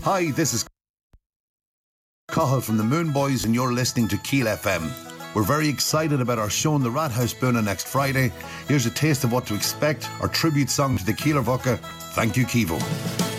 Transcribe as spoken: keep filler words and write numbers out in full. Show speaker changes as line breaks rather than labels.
Hi, this is Cahill from the Moon Boys and you're listening to Keel F M. We're very excited about our show in the Rathouse Buna next Friday. Here's a taste of what to expect, our tribute song to the Keeler Vucka. Thank you, Kivo.